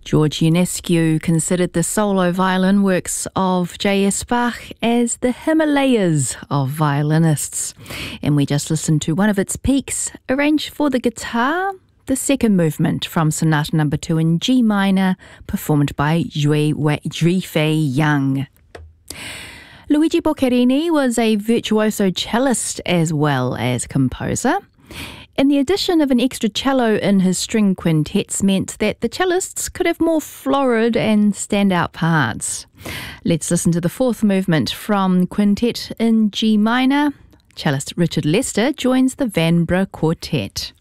George Enescu considered the solo violin works of J.S. Bach as the Himalayas of violinists. And we just listened to one of its peaks, arranged for the guitar, the second movement from Sonata No. 2 in G minor, performed by Zhui Fei Yang. Luigi Boccherini was a virtuoso cellist as well as composer. And the addition of an extra cello in his string quintets meant that the cellists could have more florid and standout parts. Let's listen to the fourth movement from Quintet in G minor. Cellist Richard Lester joins the Vanbrugh Quartet.